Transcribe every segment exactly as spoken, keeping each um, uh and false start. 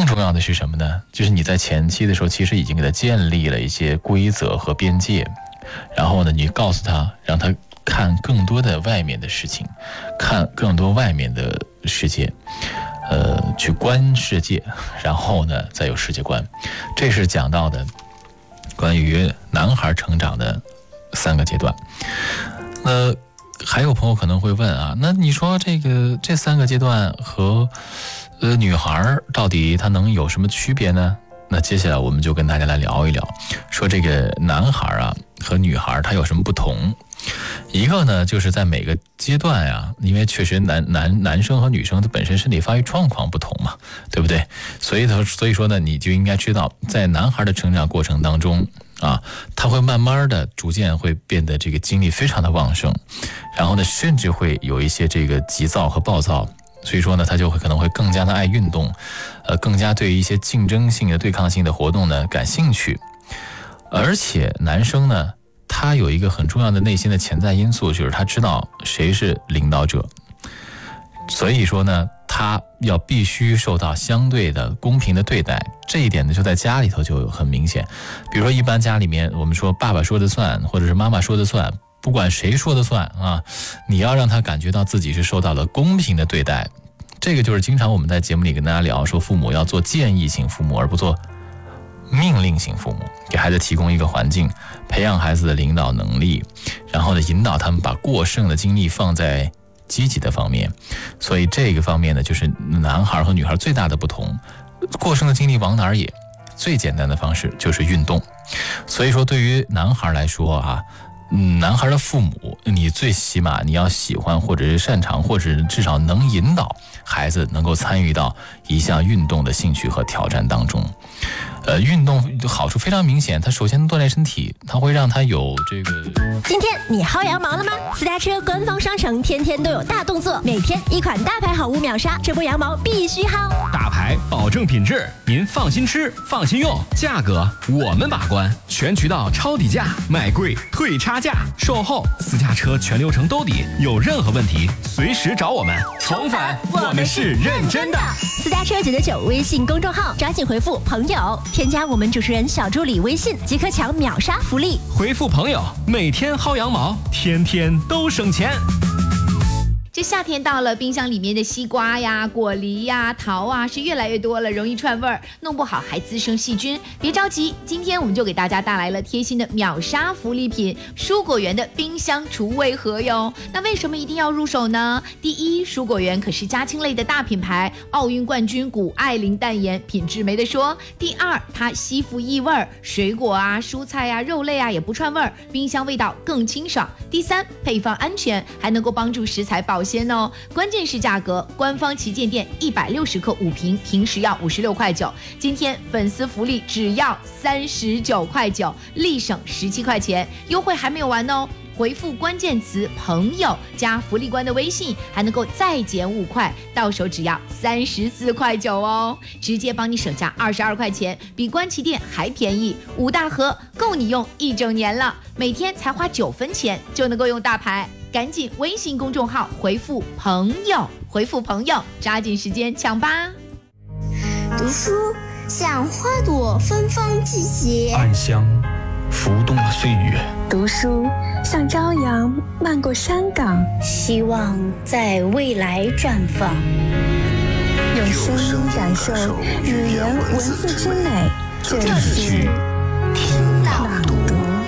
重要的是什么呢？就是你在前期的时候其实已经给他建立了一些规则和边界，然后呢你告诉他，让他看更多的外面的事情，看更多外面的世界，呃，去观世界，然后呢再有世界观。这是讲到的关于男孩成长的三个阶段。那还有朋友可能会问啊，那你说这个这三个阶段和呃女孩到底她能有什么区别呢？那接下来我们就跟大家来聊一聊，说这个男孩啊和女孩他有什么不同。一个呢就是在每个阶段啊，因为确实男男男生和女生他本身身体发育状况不同嘛，对不对？所以他所以说呢，你就应该知道，在男孩的成长过程当中啊，他会慢慢的逐渐会变得这个精力非常的旺盛，然后呢甚至会有一些这个急躁和暴躁，所以说呢他就会可能会更加的爱运动，呃更加对一些竞争性的对抗性的活动呢感兴趣。而且男生呢他有一个很重要的内心的潜在因素，就是他知道谁是领导者，所以说呢他要必须受到相对的公平的对待。这一点呢就在家里头就很明显，比如说一般家里面我们说爸爸说的算，或者是妈妈说的算，不管谁说的算啊，你要让他感觉到自己是受到了公平的对待。这个就是经常我们在节目里跟大家聊，说父母要做建议型父母，而不做命令型父母，给孩子提供一个环境，培养孩子的领导能力，然后呢引导他们把过剩的精力放在积极的方面。所以这个方面呢就是男孩和女孩最大的不同。过剩的精力往哪儿野？最简单的方式就是运动。所以说对于男孩来说啊，嗯，男孩的父母，你最起码你要喜欢或者是擅长，或者至少能引导孩子能够参与到一项运动的兴趣和挑战当中。呃，运动好处非常明显，它首先锻炼身体，它会让他有这个。 今天你薅羊毛了吗？私家车官方商城天天都有大动作，每天一款大牌好物秒杀，这波羊毛必须薅。 大牌保证品质，您放心吃，放心用，价格我们把关，全渠道抄底价，卖贵退差价，售后私家车全流程兜底，有任何问题随时找我们。重返，我们是认真的。 私家车九九九微信公众号，抓紧回复朋友，添加我们主持人小助理微信，即可抢秒杀福利。 回复朋友，每天薅羊毛，天天都省钱。 这夏天到了，冰箱里面的西瓜呀、果梨呀、桃啊是越来越多了，容易串味儿，弄不好还滋生细菌。别着急，今天我们就给大家带来了贴心的秒杀福利品——蔬果园的冰箱除味盒哟。那为什么一定要入手呢？第一，蔬果园可是家禽类的大品牌，奥运冠军谷爱凌淡盐，品质没得说。第二，它吸附异味，水果啊、蔬菜啊、肉类啊也不串味儿，冰箱味道更清爽。第三，配方安全，还能够帮助食材保鲜哦，关键是价格，官方旗舰店一百六十克五瓶，平时要五十六块九，今天粉丝福利只要三十九块九，立省十七块钱，优惠还没有完哦。回复关键词朋友加福利官的微信，还能够再减五块，到手只要三十四块九哦，直接帮你省下二十二块钱，比官旗店还便宜，五大盒够你用一整年了，每天才花九分钱就能够用大牌。赶紧微信公众号回复朋友，回复朋友，抓紧时间抢吧。 读书像花朵芬芳季节， 暗香浮动了岁月。 读书像朝阳漫过山岗， 希望在未来绽放。 用声音感受语言文字之美，这里是听朗读。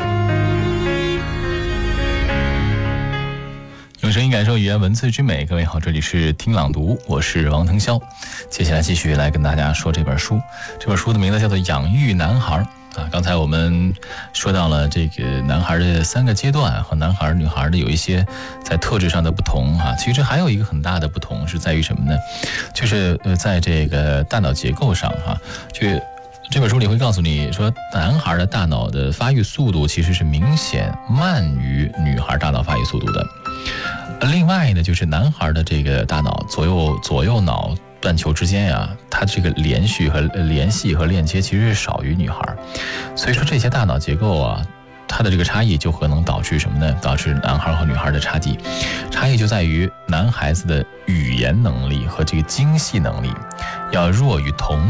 用声音感受语言文字之美。各位好，这里是听朗读，我是王腾霄。接下来继续来跟大家说这本书，这本书的名字叫做《养育男孩》啊。刚才我们说到了这个男孩的三个阶段和男孩女孩的有一些在特质上的不同啊。其实还有一个很大的不同是在于什么呢？就是呃，在这个大脑结构上哈、啊，就这本书里会告诉你说，男孩的大脑的发育速度其实是明显慢于女孩大脑发育速度的。另外呢，就是男孩的这个大脑左右左右脑半球之间呀，它这个连续和联系和链接其实是少于女孩，所以说这些大脑结构啊，它的这个差异就可能导致什么呢？导致男孩和女孩的差异，差异就在于男孩子的语言能力和这个精细能力要弱于同